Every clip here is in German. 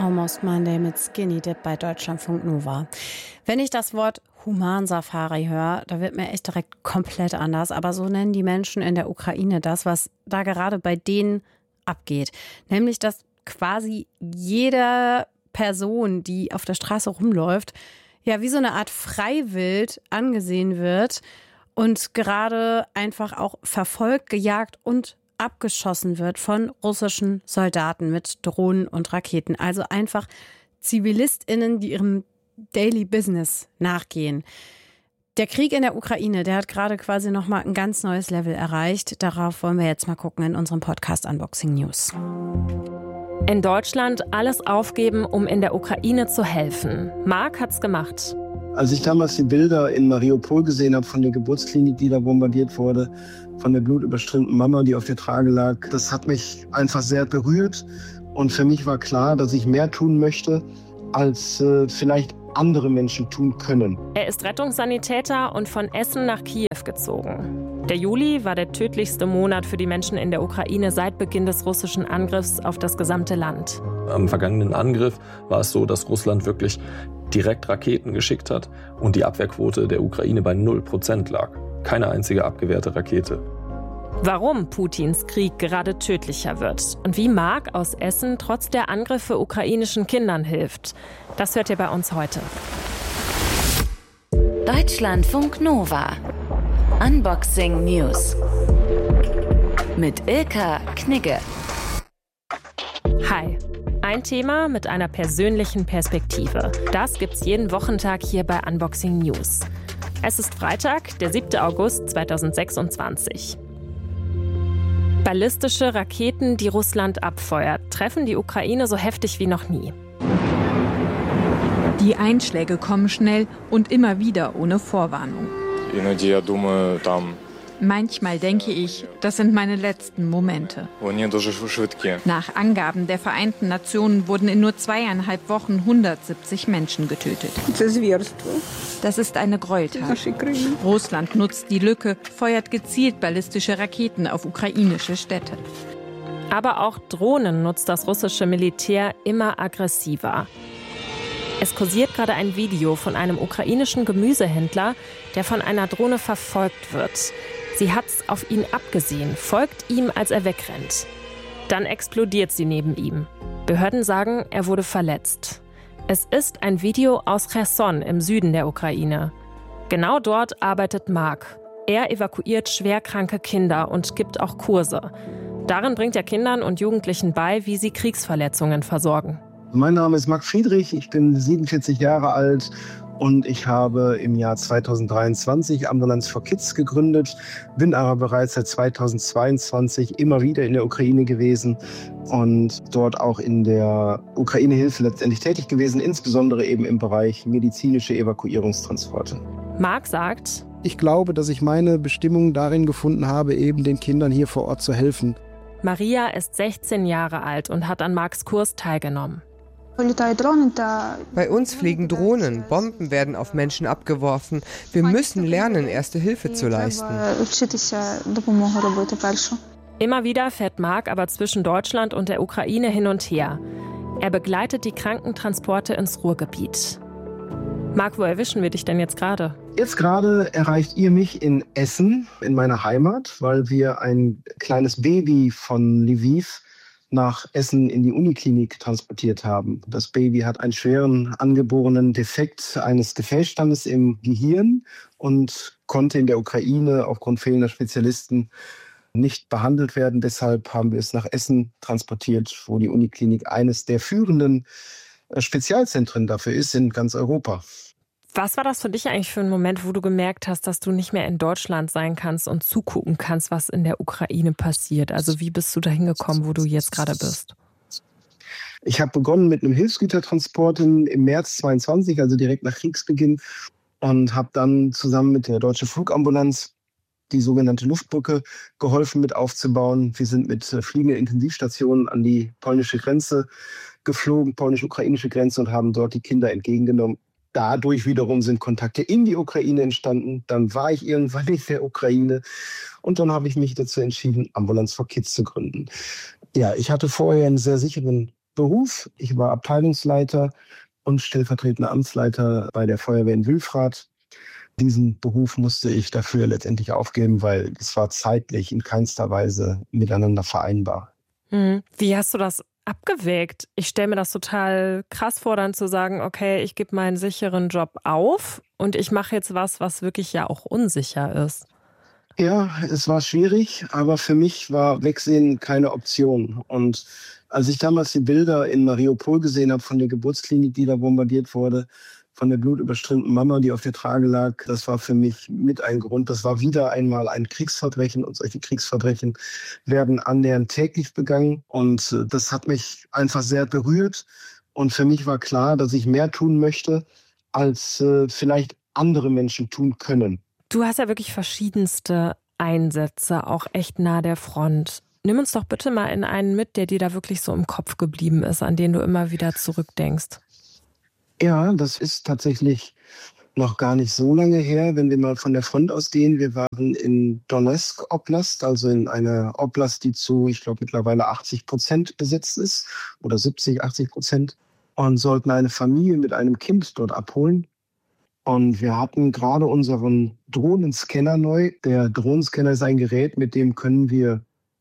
Almost Monday mit Skinny Dip bei Deutschlandfunk Nova. Wenn ich das Wort Humansafari höre, da wird mir echt direkt komplett anders. Aber so nennen die Menschen in der Ukraine das, was da gerade bei denen abgeht. Nämlich, dass quasi jede Person, die auf der Straße rumläuft, ja wie so eine Art Freiwild angesehen wird und gerade einfach auch verfolgt, gejagt und abgeschossen wird von russischen Soldaten mit Drohnen und Raketen. Also einfach ZivilistInnen, die ihrem Daily Business nachgehen. Der Krieg in der Ukraine, der hat gerade quasi nochmal ein ganz neues Level erreicht. Darauf wollen wir jetzt mal gucken in unserem Podcast Unboxing News. In Deutschland alles aufgeben, um in der Ukraine zu helfen. Marc hat's gemacht. Als ich damals die Bilder in Mariupol gesehen habe von der Geburtsklinik, die da bombardiert wurde, von der blutüberströmten Mama, die auf der Trage lag, das hat mich einfach sehr berührt. Und für mich war klar, dass ich mehr tun möchte, als vielleicht andere Menschen tun können. Er ist Rettungssanitäter und von Essen nach Kiew gezogen. Der Juli war der tödlichste Monat für die Menschen in der Ukraine seit Beginn des russischen Angriffs auf das gesamte Land. Am vergangenen Angriff war es so, dass Russland wirklich direkt Raketen geschickt hat und die Abwehrquote der Ukraine bei 0% lag. Keine einzige abgewehrte Rakete. Warum Putins Krieg gerade tödlicher wird und wie Marc aus Essen trotz der Angriffe ukrainischen Kindern hilft, das hört ihr bei uns heute. Deutschlandfunk Nova. Unboxing News. Mit Ilka Knigge. Hi. Ein Thema mit einer persönlichen Perspektive. Das gibt's jeden Wochentag hier bei Unboxing News. Es ist Freitag, der 7. August 2026. Ballistische Raketen, die Russland abfeuert, treffen die Ukraine so heftig wie noch nie. Die Einschläge kommen schnell und immer wieder ohne Vorwarnung. Manchmal denke ich, das sind meine letzten Momente. Nach Angaben der Vereinten Nationen wurden in nur 2,5 Wochen 170 Menschen getötet. Das ist eine Gräueltat. Russland nutzt die Lücke, feuert gezielt ballistische Raketen auf ukrainische Städte. Aber auch Drohnen nutzt das russische Militär immer aggressiver. Es kursiert gerade ein Video von einem ukrainischen Gemüsehändler, der von einer Drohne verfolgt wird. Sie hat's auf ihn abgesehen, folgt ihm, als er wegrennt. Dann explodiert sie neben ihm. Behörden sagen, er wurde verletzt. Es ist ein Video aus Cherson im Süden der Ukraine. Genau dort arbeitet Marc. Er evakuiert schwerkranke Kinder und gibt auch Kurse. Darin bringt er Kindern und Jugendlichen bei, wie sie Kriegsverletzungen versorgen. Mein Name ist Marc Friedrich, ich bin 47 Jahre alt und ich habe im Jahr 2023 Ambulance for Kids gegründet, bin aber bereits seit 2022 immer wieder in der Ukraine gewesen und dort auch in der Ukraine-Hilfe letztendlich tätig gewesen, insbesondere eben im Bereich medizinische Evakuierungstransporte. Marc sagt: Ich glaube, dass ich meine Bestimmung darin gefunden habe, eben den Kindern hier vor Ort zu helfen. Maria ist 16 Jahre alt und hat an Marcs Kurs teilgenommen. Bei uns fliegen Drohnen, Bomben werden auf Menschen abgeworfen. Wir müssen lernen, Erste Hilfe zu leisten. Immer wieder fährt Marc aber zwischen Deutschland und der Ukraine hin und her. Er begleitet die Krankentransporte ins Ruhrgebiet. Marc, wo erwischen wir dich denn jetzt gerade? Jetzt gerade erreicht ihr mich in Essen, in meiner Heimat, weil wir ein kleines Baby von Lviv nach Essen in die Uniklinik transportiert haben. Das Baby hat einen schweren angeborenen Defekt eines Gefäßstammes im Gehirn und konnte in der Ukraine aufgrund fehlender Spezialisten nicht behandelt werden. Deshalb haben wir es nach Essen transportiert, wo die Uniklinik eines der führenden Spezialzentren dafür ist in ganz Europa. Was war das für dich eigentlich für ein Moment, wo du gemerkt hast, dass du nicht mehr in Deutschland sein kannst und zugucken kannst, was in der Ukraine passiert? Also wie bist du da hingekommen, wo du jetzt gerade bist? Ich habe begonnen mit einem Hilfsgütertransport im März 22, also direkt nach Kriegsbeginn, und habe dann zusammen mit der Deutschen Flugambulanz die sogenannte Luftbrücke geholfen mit aufzubauen. Wir sind mit fliegenden Intensivstationen an die polnische Grenze geflogen, polnisch-ukrainische Grenze, und haben dort die Kinder entgegengenommen. Dadurch wiederum sind Kontakte in die Ukraine entstanden. Dann war ich irgendwann in der Ukraine und dann habe ich mich dazu entschieden, Ambulance for Kids zu gründen. Ja, ich hatte vorher einen sehr sicheren Beruf. Ich war Abteilungsleiter und stellvertretender Amtsleiter bei der Feuerwehr in Wülfrath. Diesen Beruf musste ich dafür letztendlich aufgeben, weil es war zeitlich in keinster Weise miteinander vereinbar. Wie hast du das abgewägt? Ich stelle mir das total krass vor, dann zu sagen, okay, ich gebe meinen sicheren Job auf und ich mache jetzt was wirklich ja auch unsicher ist. Ja, es war schwierig, aber für mich war Wegsehen keine Option. Und als ich damals die Bilder in Mariupol gesehen habe von der Geburtsklinik, die da bombardiert wurde, von der blutüberströmten Mama, die auf der Trage lag, das war für mich mit ein Grund. Das war wieder einmal ein Kriegsverbrechen und solche Kriegsverbrechen werden annähernd täglich begangen. Und das hat mich einfach sehr berührt. Und für mich war klar, dass ich mehr tun möchte, als vielleicht andere Menschen tun können. Du hast ja wirklich verschiedenste Einsätze, auch echt nah der Front. Nimm uns doch bitte mal in einen mit, der dir da wirklich so im Kopf geblieben ist, an den du immer wieder zurückdenkst. Ja, das ist tatsächlich noch gar nicht so lange her, wenn wir mal von der Front ausgehen. Wir waren in Donetsk Oblast, also in einer Oblast, die zu, ich glaube, mittlerweile 80% besetzt ist oder 70-80% und sollten eine Familie mit einem Kind dort abholen. Und wir hatten gerade unseren Drohnenscanner neu. Der Drohnenscanner ist ein Gerät, mit dem können wir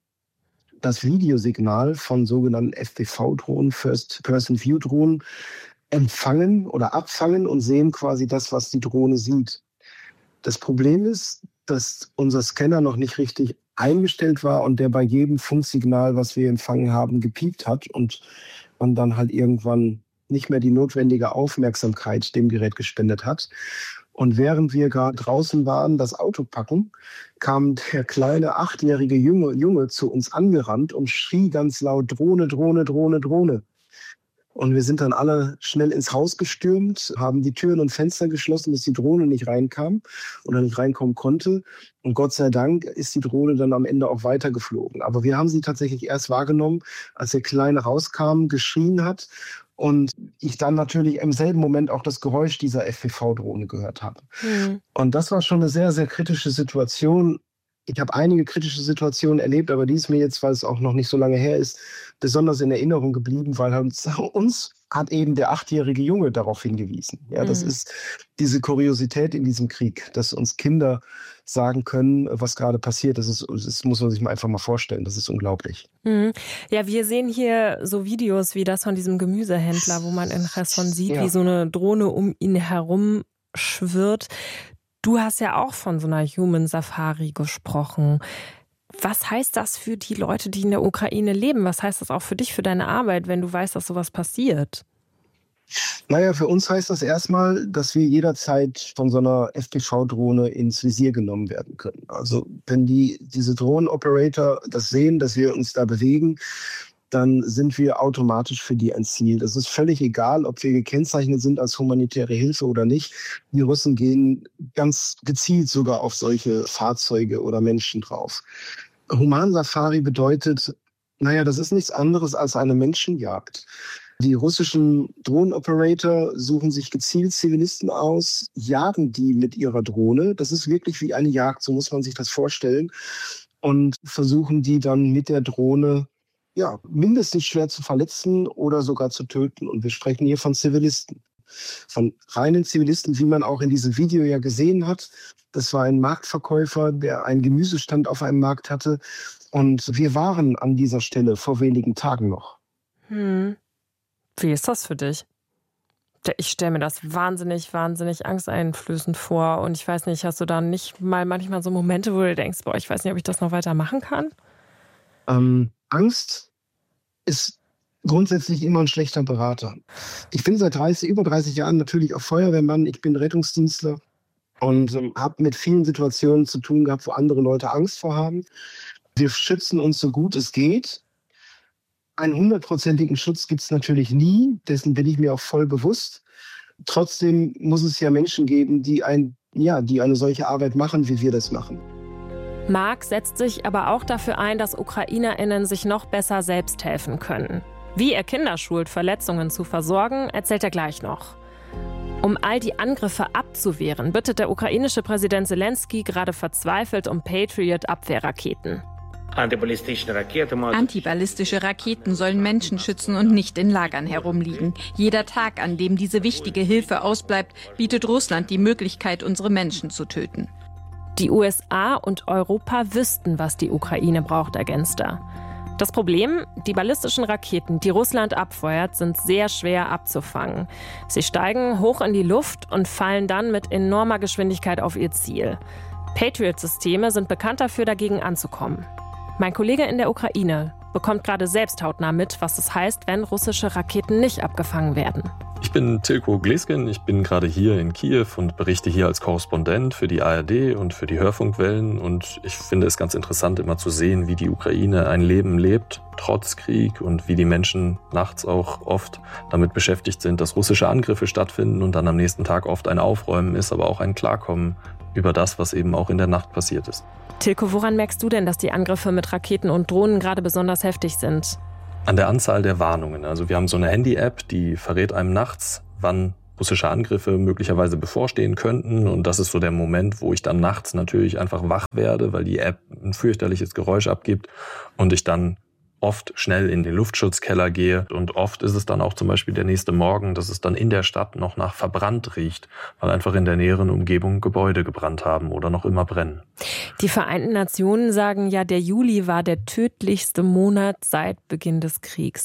das Videosignal von sogenannten FPV-Drohnen, First-Person-View-Drohnen, empfangen oder abfangen und sehen quasi das, was die Drohne sieht. Das Problem ist, dass unser Scanner noch nicht richtig eingestellt war und der bei jedem Funksignal, was wir empfangen haben, gepiept hat und man dann halt irgendwann nicht mehr die notwendige Aufmerksamkeit dem Gerät gespendet hat. Und während wir gerade draußen waren, das Auto packen, kam der kleine 8-jährige Junge zu uns angerannt und schrie ganz laut: Drohne, Drohne, Drohne, Drohne. Und wir sind dann alle schnell ins Haus gestürmt, haben die Türen und Fenster geschlossen, bis die Drohne nicht reinkam oder nicht reinkommen konnte. Und Gott sei Dank ist die Drohne dann am Ende auch weitergeflogen. Aber wir haben sie tatsächlich erst wahrgenommen, als der Kleine rauskam, geschrien hat. Und ich dann natürlich im selben Moment auch das Geräusch dieser FPV-Drohne gehört habe. Und das war schon eine sehr, sehr kritische Situation. Ich habe einige kritische Situationen erlebt, aber die ist mir jetzt, weil es auch noch nicht so lange her ist, besonders in Erinnerung geblieben, weil uns hat eben der 8-jährige Junge darauf hingewiesen. Ja, das ist diese Kuriosität in diesem Krieg, dass uns Kinder sagen können, was gerade passiert. Das muss man sich mal einfach mal vorstellen. Das ist unglaublich. Ja, wir sehen hier so Videos wie das von diesem Gemüsehändler, wo man in Cherson sieht, wie so eine Drohne um ihn herum schwirrt. Du hast ja auch von so einer Human Safari gesprochen. Was heißt das für die Leute, die in der Ukraine leben? Was heißt das auch für dich, für deine Arbeit, wenn du weißt, dass sowas passiert? Naja, für uns heißt das erstmal, dass wir jederzeit von so einer FPV-Drohne ins Visier genommen werden können. Also wenn diese Drohnenoperator das sehen, dass wir uns da bewegen, dann sind wir automatisch für die ein Ziel. Das ist völlig egal, ob wir gekennzeichnet sind als humanitäre Hilfe oder nicht. Die Russen gehen ganz gezielt sogar auf solche Fahrzeuge oder Menschen drauf. Human-Safari bedeutet, das ist nichts anderes als eine Menschenjagd. Die russischen Drohnenoperator suchen sich gezielt Zivilisten aus, jagen die mit ihrer Drohne. Das ist wirklich wie eine Jagd, so muss man sich das vorstellen. Und versuchen die dann mit der Drohne mindestens schwer zu verletzen oder sogar zu töten. Und wir sprechen hier von Zivilisten. Von reinen Zivilisten, wie man auch in diesem Video ja gesehen hat. Das war ein Marktverkäufer, der einen Gemüsestand auf einem Markt hatte. Und wir waren an dieser Stelle vor wenigen Tagen noch. Wie ist das für dich? Ich stelle mir das wahnsinnig, wahnsinnig angsteinflößend vor. Und ich weiß nicht, hast du da nicht mal manchmal so Momente, wo du denkst, ich weiß nicht, ob ich das noch weiter machen kann? Angst ist grundsätzlich immer ein schlechter Berater. Ich bin seit über 30 Jahren natürlich auch Feuerwehrmann, ich bin Rettungsdienstler und habe mit vielen Situationen zu tun gehabt, wo andere Leute Angst vor haben. Wir schützen uns so gut es geht. Einen 100%igen Schutz gibt es natürlich nie, dessen bin ich mir auch voll bewusst. Trotzdem muss es ja Menschen geben, die eine solche Arbeit machen, wie wir das machen. Marc setzt sich aber auch dafür ein, dass UkrainerInnen sich noch besser selbst helfen können. Wie er Kinder schult, Verletzungen zu versorgen, erzählt er gleich noch. Um all die Angriffe abzuwehren, bittet der ukrainische Präsident Zelensky gerade verzweifelt um Patriot-Abwehrraketen. Antiballistische Raketen sollen Menschen schützen und nicht in Lagern herumliegen. Jeder Tag, an dem diese wichtige Hilfe ausbleibt, bietet Russland die Möglichkeit, unsere Menschen zu töten. Die USA und Europa wüssten, was die Ukraine braucht, ergänzt er. Das Problem, die ballistischen Raketen, die Russland abfeuert, sind sehr schwer abzufangen. Sie steigen hoch in die Luft und fallen dann mit enormer Geschwindigkeit auf ihr Ziel. Patriot-Systeme sind bekannt dafür, dagegen anzukommen. Mein Kollege in der Ukraine bekommt gerade selbst hautnah mit, was es heißt, wenn russische Raketen nicht abgefangen werden. Ich bin Tilko Glesken, ich bin gerade hier in Kiew und berichte hier als Korrespondent für die ARD und für die Hörfunkwellen. Und ich finde es ganz interessant, immer zu sehen, wie die Ukraine ein Leben lebt, trotz Krieg, und wie die Menschen nachts auch oft damit beschäftigt sind, dass russische Angriffe stattfinden und dann am nächsten Tag oft ein Aufräumen ist, aber auch ein Klarkommen über das, was eben auch in der Nacht passiert ist. Tilko, woran merkst du denn, dass die Angriffe mit Raketen und Drohnen gerade besonders heftig sind? An der Anzahl der Warnungen. Also wir haben so eine Handy-App, die verrät einem nachts, wann russische Angriffe möglicherweise bevorstehen könnten. Und das ist so der Moment, wo ich dann nachts natürlich einfach wach werde, weil die App ein fürchterliches Geräusch abgibt und ich dann oft schnell in den Luftschutzkeller gehe. Und oft ist es dann auch zum Beispiel der nächste Morgen, dass es dann in der Stadt noch nach verbrannt riecht, weil einfach in der näheren Umgebung Gebäude gebrannt haben oder noch immer brennen. Die Vereinten Nationen sagen ja, der Juli war der tödlichste Monat seit Beginn des Kriegs.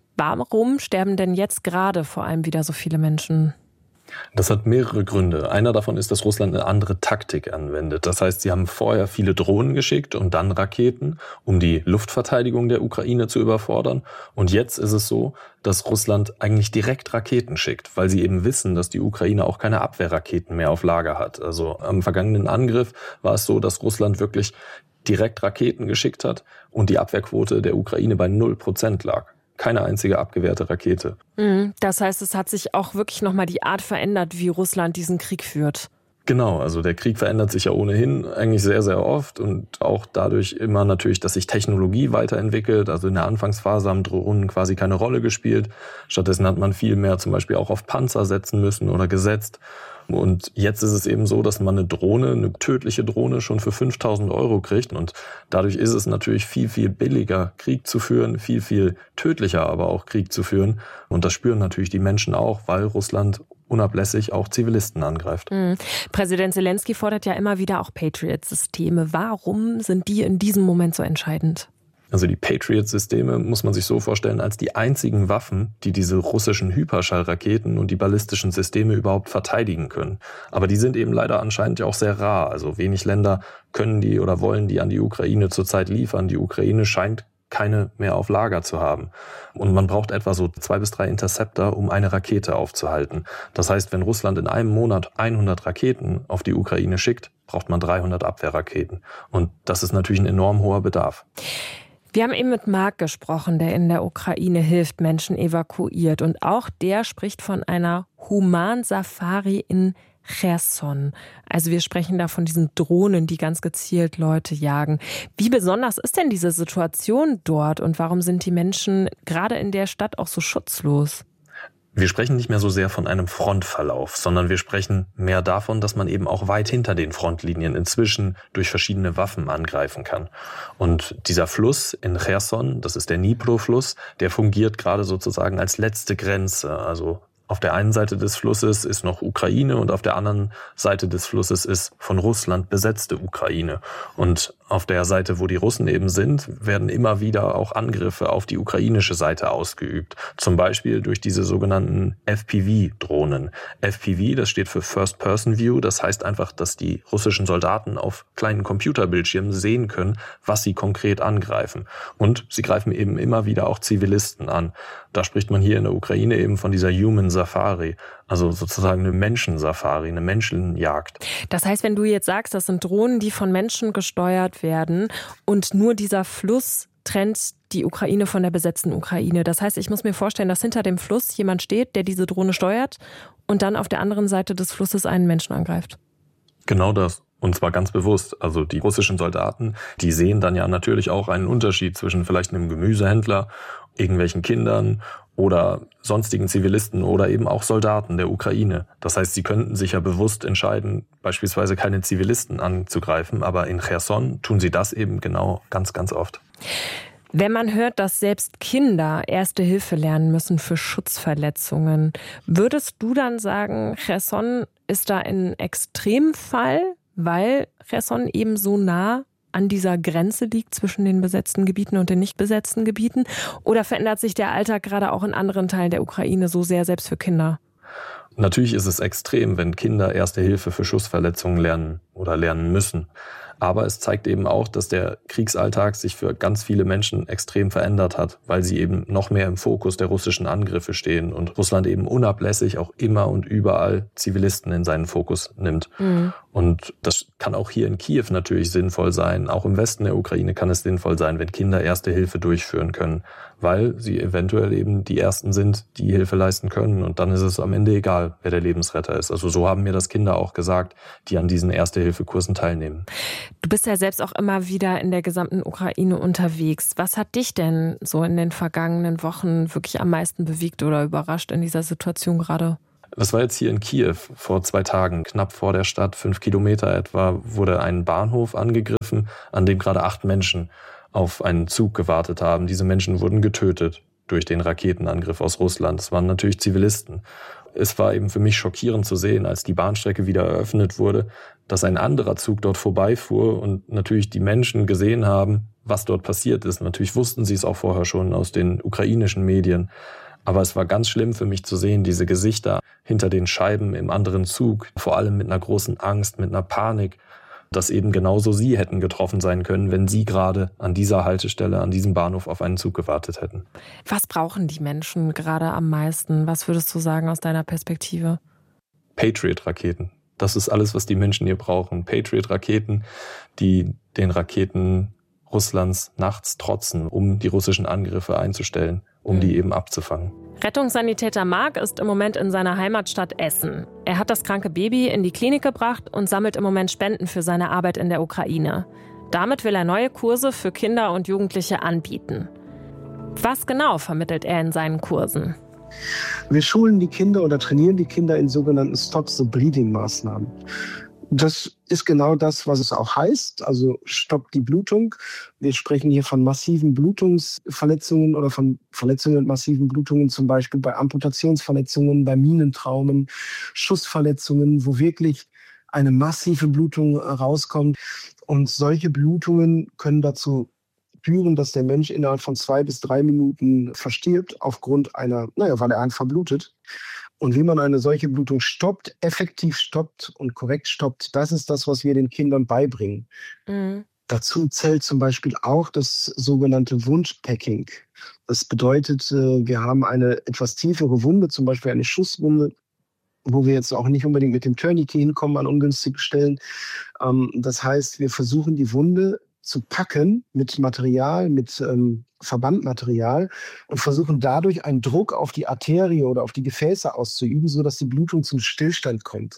Warum sterben denn jetzt gerade vor allem wieder so viele Menschen? Das hat mehrere Gründe. Einer davon ist, dass Russland eine andere Taktik anwendet. Das heißt, sie haben vorher viele Drohnen geschickt und dann Raketen, um die Luftverteidigung der Ukraine zu überfordern. Und jetzt ist es so, dass Russland eigentlich direkt Raketen schickt, weil sie eben wissen, dass die Ukraine auch keine Abwehrraketen mehr auf Lager hat. Also am vergangenen Angriff war es so, dass Russland wirklich direkt Raketen geschickt hat und die Abwehrquote der Ukraine bei 0% lag. Keine einzige abgewehrte Rakete. Das heißt, es hat sich auch wirklich nochmal die Art verändert, wie Russland diesen Krieg führt. Genau, also der Krieg verändert sich ja ohnehin eigentlich sehr, sehr oft und auch dadurch immer natürlich, dass sich Technologie weiterentwickelt. Also in der Anfangsphase haben Drohnen quasi keine Rolle gespielt. Stattdessen hat man viel mehr zum Beispiel auch auf Panzer setzen müssen oder gesetzt. Und jetzt ist es eben so, dass man eine tödliche Drohne schon für 5.000 € kriegt. Und dadurch ist es natürlich viel, viel billiger, Krieg zu führen, viel, viel tödlicher aber auch Krieg zu führen. Und das spüren natürlich die Menschen auch, weil Russland unablässig auch Zivilisten angreift. Präsident Zelensky fordert ja immer wieder auch Patriot-Systeme. Warum sind die in diesem Moment so entscheidend? Also die Patriot-Systeme muss man sich so vorstellen als die einzigen Waffen, die diese russischen Hyperschallraketen und die ballistischen Systeme überhaupt verteidigen können. Aber die sind eben leider anscheinend ja auch sehr rar. Also wenig Länder können die oder wollen die an die Ukraine zurzeit liefern. Die Ukraine scheint keine mehr auf Lager zu haben. Und man braucht etwa so 2 bis 3 Interceptor, um eine Rakete aufzuhalten. Das heißt, wenn Russland in einem Monat 100 Raketen auf die Ukraine schickt, braucht man 300 Abwehrraketen. Und das ist natürlich ein enorm hoher Bedarf. Wir haben eben mit Marc gesprochen, der in der Ukraine hilft, Menschen evakuiert. Und auch der spricht von einer Humansafari in Cherson. Also wir sprechen da von diesen Drohnen, die ganz gezielt Leute jagen. Wie besonders ist denn diese Situation dort und warum sind die Menschen gerade in der Stadt auch so schutzlos? Wir sprechen nicht mehr so sehr von einem Frontverlauf, sondern wir sprechen mehr davon, dass man eben auch weit hinter den Frontlinien inzwischen durch verschiedene Waffen angreifen kann. Und dieser Fluss in Cherson, das ist der Dnipro-Fluss, der fungiert gerade sozusagen als letzte Grenze. Also auf der einen Seite des Flusses ist noch Ukraine und auf der anderen Seite des Flusses ist von Russland besetzte Ukraine. Und auf der Seite, wo die Russen eben sind, werden immer wieder auch Angriffe auf die ukrainische Seite ausgeübt. Zum Beispiel durch diese sogenannten FPV-Drohnen. FPV, das steht für First-Person-View. Das heißt einfach, dass die russischen Soldaten auf kleinen Computerbildschirmen sehen können, was sie konkret angreifen. Und sie greifen eben immer wieder auch Zivilisten an. Da spricht man hier in der Ukraine eben von dieser Human Safari, also sozusagen eine Menschensafari, eine Menschenjagd. Das heißt, wenn du jetzt sagst, das sind Drohnen, die von Menschen gesteuert werden und nur dieser Fluss trennt die Ukraine von der besetzten Ukraine. Das heißt, ich muss mir vorstellen, dass hinter dem Fluss jemand steht, der diese Drohne steuert und dann auf der anderen Seite des Flusses einen Menschen angreift. Genau das. Und zwar ganz bewusst. Also die russischen Soldaten, die sehen dann ja natürlich auch einen Unterschied zwischen vielleicht einem Gemüsehändler irgendwelchen Kindern oder sonstigen Zivilisten oder eben auch Soldaten der Ukraine. Das heißt, sie könnten sich ja bewusst entscheiden, beispielsweise keine Zivilisten anzugreifen, aber in Cherson tun sie das eben genau ganz, ganz oft. Wenn man hört, dass selbst Kinder Erste Hilfe lernen müssen für Schussverletzungen, würdest du dann sagen, Cherson ist da ein Extremfall, weil Cherson eben so nah an dieser Grenze liegt zwischen den besetzten Gebieten und den nicht besetzten Gebieten? Oder verändert sich der Alltag gerade auch in anderen Teilen der Ukraine so sehr, selbst für Kinder? Natürlich ist es extrem, wenn Kinder Erste Hilfe für Schussverletzungen lernen oder lernen müssen. Aber es zeigt eben auch, dass der Kriegsalltag sich für ganz viele Menschen extrem verändert hat, weil sie eben noch mehr im Fokus der russischen Angriffe stehen und Russland eben unablässig auch immer und überall Zivilisten in seinen Fokus nimmt. Mhm. Und das kann auch hier in Kiew natürlich sinnvoll sein. Auch im Westen der Ukraine kann es sinnvoll sein, wenn Kinder Erste Hilfe durchführen können, weil sie eventuell eben die Ersten sind, die Hilfe leisten können. Und dann ist es am Ende egal, wer der Lebensretter ist. Also so haben mir das Kinder auch gesagt, die an diesen Erste-Hilfe-Kursen teilnehmen. Du bist ja selbst auch immer wieder in der gesamten Ukraine unterwegs. Was hat dich denn so in den vergangenen Wochen wirklich am meisten bewegt oder überrascht in dieser Situation gerade? Das war jetzt hier in Kiew vor 2 Tagen, knapp vor der Stadt, 5 Kilometer etwa, wurde ein Bahnhof angegriffen, an dem gerade 8 Menschen auf einen Zug gewartet haben. Diese Menschen wurden getötet durch den Raketenangriff aus Russland. Es waren natürlich Zivilisten. Es war eben für mich schockierend zu sehen, als die Bahnstrecke wieder eröffnet wurde, dass ein anderer Zug dort vorbeifuhr und natürlich die Menschen gesehen haben, was dort passiert ist. Natürlich wussten sie es auch vorher schon aus den ukrainischen Medien. Aber es war ganz schlimm für mich zu sehen, diese Gesichter hinter den Scheiben im anderen Zug, vor allem mit einer großen Angst, mit einer Panik, dass eben genauso sie hätten getroffen sein können, wenn sie gerade an dieser Haltestelle, an diesem Bahnhof auf einen Zug gewartet hätten. Was brauchen die Menschen gerade am meisten? Was würdest du sagen aus deiner Perspektive? Patriot-Raketen. Das ist alles, was die Menschen hier brauchen. Patriot-Raketen, die den Raketen Russlands nachts trotzen, um die russischen Angriffe einzustellen, um die eben abzufangen. Rettungssanitäter Mark ist im Moment in seiner Heimatstadt Essen. Er hat das kranke Baby in die Klinik gebracht und sammelt im Moment Spenden für seine Arbeit in der Ukraine. Damit will er neue Kurse für Kinder und Jugendliche anbieten. Was genau vermittelt er in seinen Kursen? Wir schulen die Kinder oder trainieren die Kinder in sogenannten Stop-the-Bleeding-Maßnahmen. Das ist genau das, was es auch heißt, also stoppt die Blutung. Wir sprechen hier von massiven Blutungsverletzungen oder von Verletzungen mit massiven Blutungen, zum Beispiel bei Amputationsverletzungen, bei Minentraumen, Schussverletzungen, wo wirklich eine massive Blutung rauskommt. Und solche Blutungen können dazu führen, dass der Mensch innerhalb von 2 bis 3 Minuten verstirbt aufgrund einer, weil er einfach blutet. Und wie man eine solche Blutung stoppt, effektiv stoppt und korrekt stoppt, das ist das, was wir den Kindern beibringen. Mhm. Dazu zählt zum Beispiel auch das sogenannte Wundpacking. Das bedeutet, wir haben eine etwas tiefere Wunde, zum Beispiel eine Schusswunde, wo wir jetzt auch nicht unbedingt mit dem Tourniquet hinkommen an ungünstigen Stellen. Das heißt, wir versuchen die Wunde zu packen mit Material, mit Verbandmaterial und versuchen dadurch einen Druck auf die Arterie oder auf die Gefäße auszuüben, sodass die Blutung zum Stillstand kommt.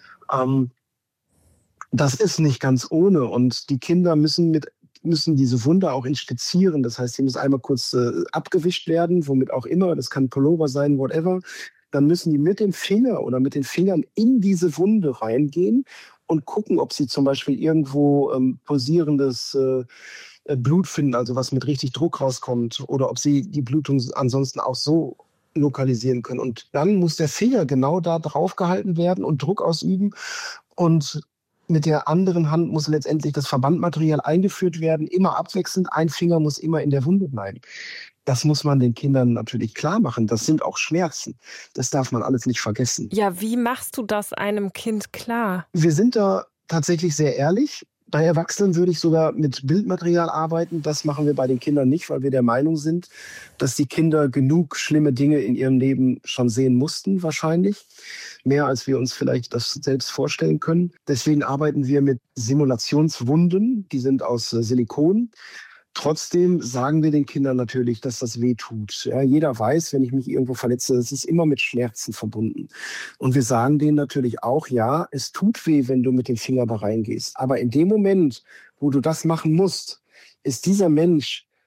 Das ist nicht ganz ohne und die Kinder müssen diese Wunde auch inspizieren. Das heißt, sie muss einmal kurz abgewischt werden, womit auch immer, das kann Pullover sein, whatever. Dann müssen die mit dem Finger oder mit den Fingern in diese Wunde reingehen und gucken, ob sie zum Beispiel irgendwo pulsierendes Blut finden, also was mit richtig Druck rauskommt, oder ob sie die Blutung ansonsten auch so lokalisieren können. Und dann muss der Finger genau da drauf gehalten werden und Druck ausüben. Und mit der anderen Hand muss letztendlich das Verbandmaterial eingeführt werden, immer abwechselnd. Ein Finger muss immer in der Wunde bleiben. Das muss man den Kindern natürlich klar machen. Das sind auch Schmerzen. Das darf man alles nicht vergessen. Ja, wie machst du das einem Kind klar? Wir sind da tatsächlich sehr ehrlich. Bei Erwachsenen würde ich sogar mit Bildmaterial arbeiten. Das machen wir bei den Kindern nicht, weil wir der Meinung sind, dass die Kinder genug schlimme Dinge in ihrem Leben schon sehen mussten, wahrscheinlich. Mehr, als wir uns vielleicht das selbst vorstellen können. Deswegen arbeiten wir mit Simulationswunden. Die sind aus Silikon. Trotzdem sagen wir den Kindern natürlich, dass das weh tut. Ja, jeder weiß, wenn ich mich irgendwo verletze, das ist immer mit Schmerzen verbunden. Und wir sagen denen natürlich auch, ja, es tut weh, wenn du mit dem Finger da reingehst. Aber in dem Moment, wo du das machen musst, ist dieser Mensch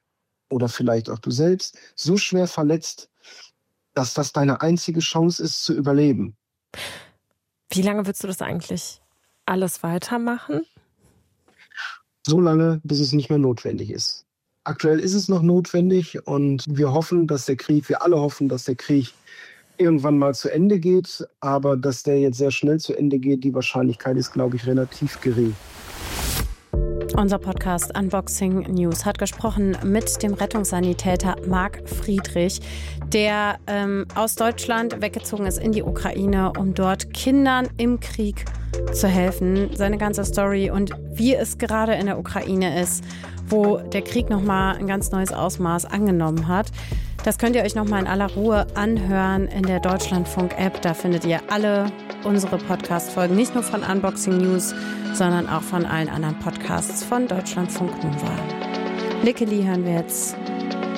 oder vielleicht auch du selbst so schwer verletzt, dass das deine einzige Chance ist, zu überleben. Wie lange willst du das eigentlich alles weitermachen? So lange, bis es nicht mehr notwendig ist. Aktuell ist es noch notwendig und wir alle hoffen, dass der Krieg irgendwann mal zu Ende geht. Aber dass der jetzt sehr schnell zu Ende geht, die Wahrscheinlichkeit ist, glaube ich, relativ gering. Unser Podcast Unboxing News hat gesprochen mit dem Rettungssanitäter Marc Friedrich, der aus Deutschland weggezogen ist in die Ukraine, um dort Kindern im Krieg zu helfen. Seine ganze Story und wie es gerade in der Ukraine ist, wo der Krieg nochmal ein ganz neues Ausmaß angenommen hat. Das könnt ihr euch nochmal in aller Ruhe anhören in der Deutschlandfunk-App. Da findet ihr alle unsere Podcast-Folgen, nicht nur von Unboxing News, sondern auch von allen anderen Podcasts von Deutschlandfunk Nova. Lickeli hören wir jetzt.